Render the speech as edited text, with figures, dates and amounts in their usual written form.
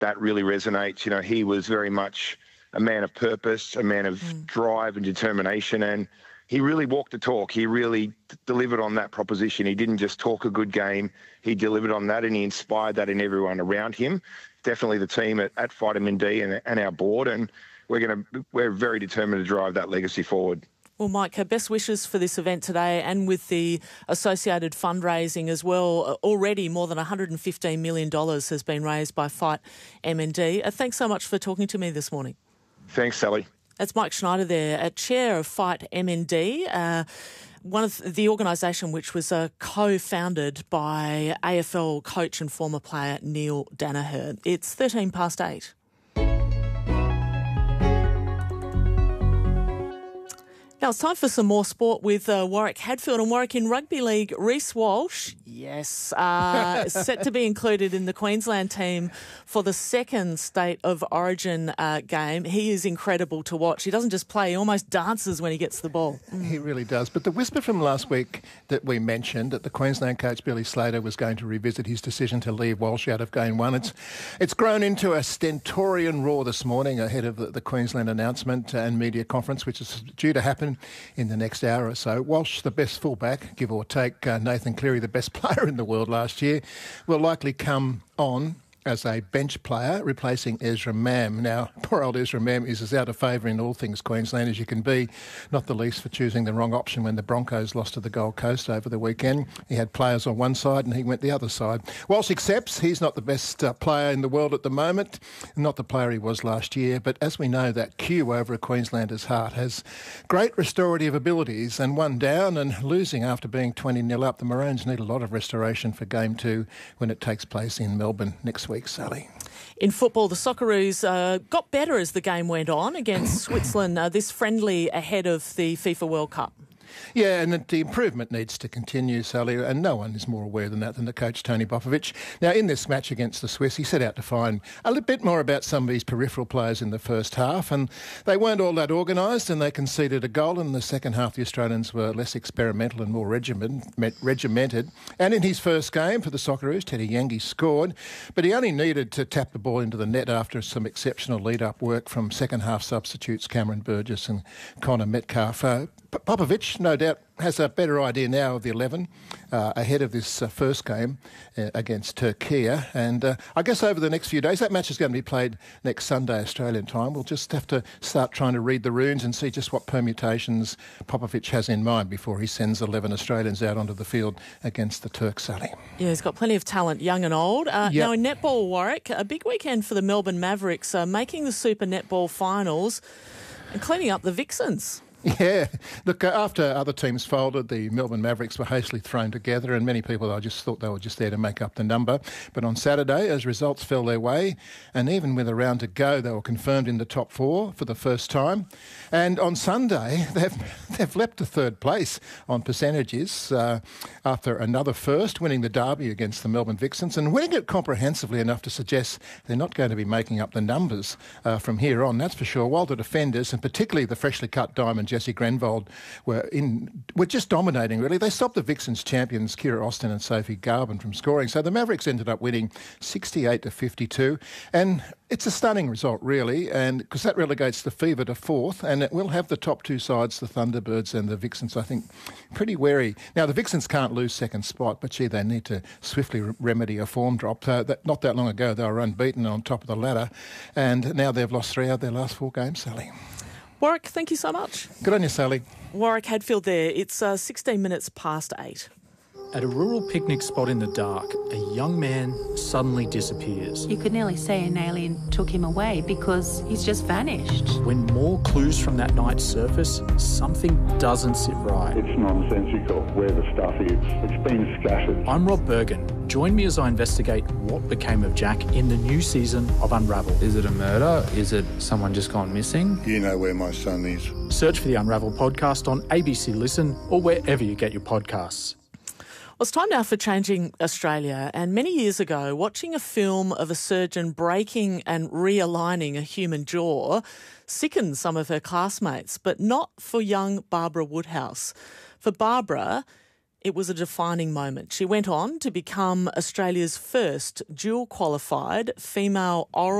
that really resonates. You know, he was very much a man of purpose, a man of drive and determination, and he really walked the talk. He really delivered on that proposition. He didn't just talk a good game. He delivered on that, and he inspired that in everyone around him. Definitely the team at Vitamin D and our board, and we're very determined to drive that legacy forward. Well, Mike, best wishes for this event today and with the associated fundraising as well. Already more than $115 million has been raised by Fight MND. Thanks so much for talking to me this morning. Thanks, Sally. That's Mike Schneider there, chair of Fight MND, one of the organisation which was co-founded by AFL coach and former player Neil Danaher. It's 8:13. Now it's time for some more sport with Warwick Hadfield. And Warwick, in rugby league, Reece Walsh, yes, set to be included in the Queensland team for the second State of Origin game. He is incredible to watch. He doesn't just play, he almost dances when he gets the ball. He really does. But the whisper from last week that we mentioned, that the Queensland coach Billy Slater was going to revisit his decision to leave Walsh out of game one, it's grown into a stentorian roar this morning ahead of the Queensland announcement and media conference, which is due to happen in the next hour or so. Walsh, the best fullback, give or take, Nathan Cleary, the best player in the world last year, will likely come on as a bench player, replacing Ezra Mam. Now, poor old Ezra Mam is as out of favour in all things Queensland as you can be, not the least for choosing the wrong option when the Broncos lost to the Gold Coast over the weekend. He had players on one side and he went the other side. Walsh accepts he's not the best player in the world at the moment, not the player he was last year, but as we know, that Q over a Queenslander's heart has great restorative abilities, and one down and losing after being 20-0 up, the Maroons need a lot of restoration for Game 2 when it takes place in Melbourne next week, Sally. In football, the Socceroos got better as the game went on against Switzerland, this friendly ahead of the FIFA World Cup. Yeah, and the improvement needs to continue, Sally, and no one is more aware than that than the coach, Tony Popovic. Now, in this match against the Swiss, he set out to find a little bit more about some of these peripheral players in the first half, and they weren't all that organised, and they conceded a goal. In the second half, the Australians were less experimental and more regimented. And in his first game for the Socceroos, Teddy Yangi scored, but he only needed to tap the ball into the net after some exceptional lead-up work from second-half substitutes Cameron Burgess and Connor Metcalf. Popovic, no doubt, has a better idea now of the 11 ahead of this first game against Turkey. And I guess over the next few days, that match is going to be played next Sunday, Australian time. We'll just have to start trying to read the runes and see just what permutations Popovic has in mind before he sends 11 Australians out onto the field against the Turks, Sally. Yeah, he's got plenty of talent, young and old. Now in netball, Warwick, a big weekend for the Melbourne Mavericks, making the Super Netball finals and cleaning up the Vixens. Yeah, look, after other teams folded, the Melbourne Mavericks were hastily thrown together, and many people, I just thought they were just there to make up the number. But on Saturday, as results fell their way, and even with a round to go, they were confirmed in the top four for the first time. And on Sunday, they've leapt to third place on percentages after another first, winning the derby against the Melbourne Vixens, and winning it comprehensively enough to suggest they're not going to be making up the numbers from here on, that's for sure, while the defenders, and particularly the freshly cut diamond Jesse Grenvold, were just dominating, really. They stopped the Vixens champions, Kira Austin and Sophie Garvin, from scoring. So the Mavericks ended up winning 68-52. And it's a stunning result, really, and because that relegates the Fever to fourth, and it will have the top two sides, the Thunderbirds and the Vixens, I think, pretty wary. Now, the Vixens can't lose second spot, but, gee, they need to swiftly remedy a form drop. Not that long ago, they were unbeaten on top of the ladder, and now they've lost 3 out of their last 4 games, Sally. Warwick, thank you so much. Good on you, Sally. Warwick Hadfield there. It's 16 minutes past 8. At a rural picnic spot in the dark, a young man suddenly disappears. You could nearly say an alien took him away because he's just vanished. When more clues from that night surface, something doesn't sit right. It's nonsensical where the stuff is. It's been scattered. I'm Rob Bergen. Join me as I investigate what became of Jack in the new season of Unravel. Is it a murder? Is it someone just gone missing? You know where my son is. Search for the Unravel podcast on ABC Listen or wherever you get your podcasts. Well, it's time now for Changing Australia. And many years ago, watching a film of a surgeon breaking and realigning a human jaw sickened some of her classmates, but not for young Barbara Woodhouse. For Barbara, it was a defining moment. She went on to become Australia's first dual-qualified female oral